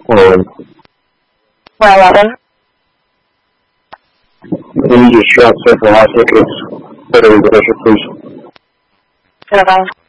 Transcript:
411. 411. I need you to show up for all tickets. Puerto Rico, please. Bye-bye.